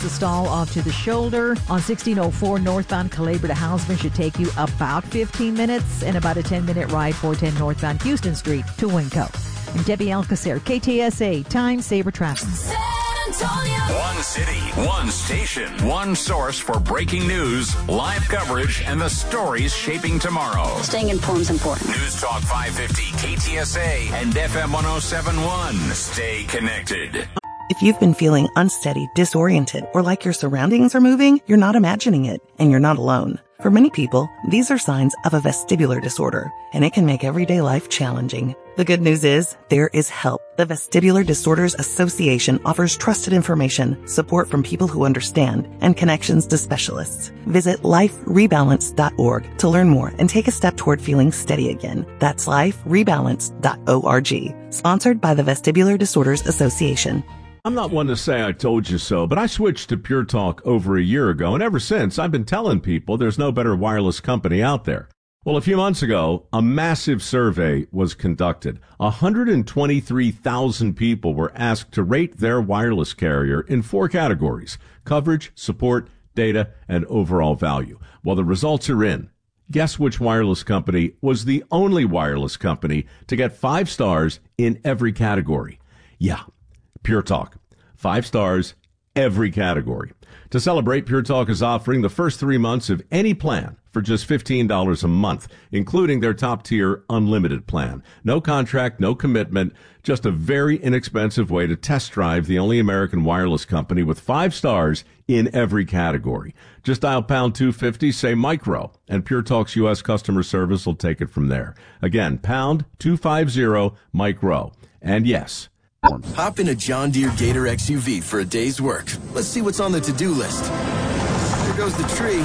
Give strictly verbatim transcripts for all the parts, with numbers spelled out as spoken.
The stall off to the shoulder on sixteen oh four northbound Calabria to Houseman should take you about fifteen minutes, and about a ten-minute ride four ten northbound Houston Street to Winco. I'm Debbie Alcacer, K T S A, Time Saver Traffic. San Antonio. One city, one station, one source for breaking news, live coverage, and the stories shaping tomorrow. Staying informed is important. News Talk five fifty, K T S A, and F M one oh seven point one. Stay connected. If you've been feeling unsteady, disoriented, or like your surroundings are moving, you're not imagining it, and you're not alone. For many people, these are signs of a vestibular disorder, and it can make everyday life challenging. The good news is, there is help. The Vestibular Disorders Association offers trusted information, support from people who understand, and connections to specialists. Visit life rebalance dot org to learn more and take a step toward feeling steady again. That's life rebalance dot org. Sponsored by the Vestibular Disorders Association. I'm not one to say I told you so, but I switched to Pure Talk over a year ago, and ever since, I've been telling people there's no better wireless company out there. Well, a few months ago, a massive survey was conducted. one hundred twenty-three thousand people were asked to rate their wireless carrier in four categories: coverage, support, data, and overall value. Well, the results are in. Guess which wireless company was the only wireless company to get five stars in every category? Yeah, Pure Talk. Five stars, every category. To celebrate, Pure Talk is offering the first three months of any plan for just fifteen dollars a month, including their top-tier unlimited plan. No contract, no commitment, just a very inexpensive way to test drive the only American wireless company with five stars in every category. Just dial pound two fifty, say micro, and Pure Talk's U S customer service will take it from there. Again, pound two fifty, micro. And yes, hop in a John Deere Gator X U V for a day's work. Let's see what's on the to-do list. There goes the tree.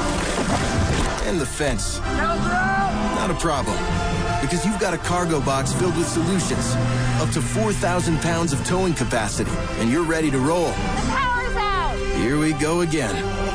And the fence. Not a problem. Because you've got a cargo box filled with solutions. Up to four thousand pounds of towing capacity. And you're ready to roll. The power's out. Here we go again.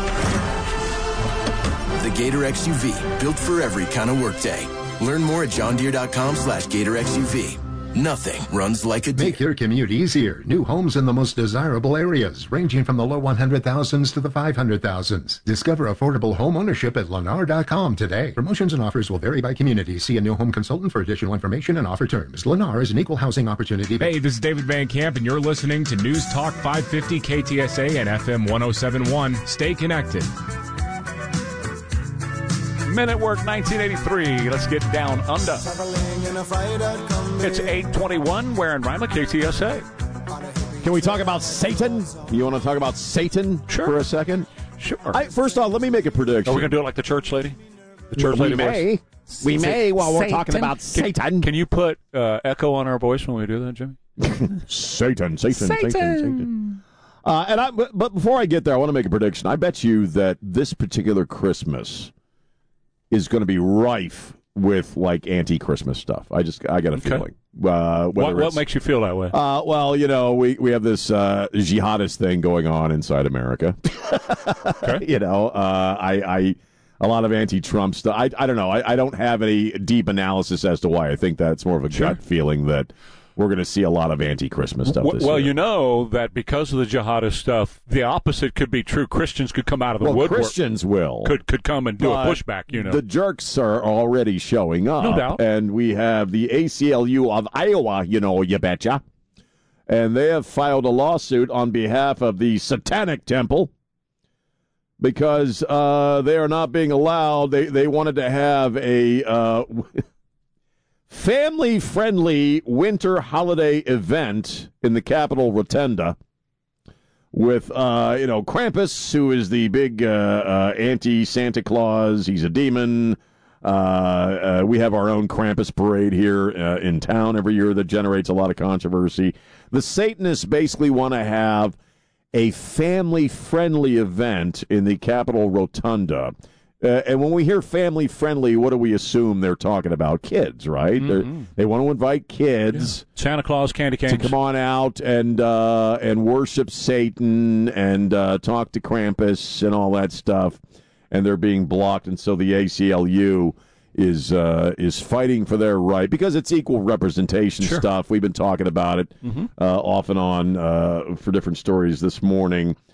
The Gator X U V. Built for every kind of workday. Learn more at johndeere.com slash Gator X U V. Nothing runs like a Deere. Make your commute easier. New homes in the most desirable areas, ranging from the low one hundred thousands to the five hundred thousands. Discover affordable home ownership at lennar dot com today. Promotions and offers will vary by community. See a new home consultant for additional information and offer terms. Lennar is an equal housing opportunity. Hey, this is David Van Camp, and you're listening to News Talk five fifty K T S A and F M one oh seven point one. Stay connected. Men at Work nineteen eighty-three. Let's get down under. It's eight twenty-one. Warren Reimer, K T S A. Can we talk about Satan? You want to talk about Satan sure. for a second? Sure. I, first off, let me make a prediction. Are we going to do it like the church lady? The church we lady may. voice? We may while we're Satan? talking about Can, Satan. Can you put uh, echo on our voice when we do that, Jimmy? Satan, Satan, Satan, Satan. Satan. Uh, and I, but, but before I get there, I want to make a prediction. I bet you that this particular Christmas is going to be rife with like anti-Christmas stuff. I just I got a okay. feeling. Uh, what what makes you feel that way? Uh, well, you know, we, we have this uh, jihadist thing going on inside America. okay. You know, uh, I, I a lot of anti-Trump stuff. I I don't know. I, I don't have any deep analysis as to why. I think that's more of a sure. gut feeling that we're going to see a lot of anti-Christmas stuff this well, year. you know that because of the jihadist stuff, the opposite could be true. Christians could come out of the well, woodwork. Christians will. Could could come and do but a pushback, you know. The jerks are already showing up. No doubt. And we have the A C L U of Iowa, you know, you betcha. And they have filed a lawsuit on behalf of the Satanic Temple because uh, they are not being allowed. They, they wanted to have a... Uh, family-friendly winter holiday event in the Capitol Rotunda with, uh, you know, Krampus, who is the big uh, uh, anti-Santa Claus. He's a demon. Uh, uh, we have our own Krampus parade here uh, in town every year that generates a lot of controversy. The Satanists basically want to have a family-friendly event in the Capitol Rotunda. Uh, and when we hear family-friendly, what do we assume they're talking about? Kids, right? Mm-hmm. They want to invite kids. Yeah. Santa Claus, candy canes. To come on out and uh, and worship Satan and uh, talk to Krampus and all that stuff. And they're being blocked. And so the A C L U is uh, is fighting for their right because it's equal representation sure. stuff. We've been talking about it mm-hmm. uh, off and on uh, for different stories this morning.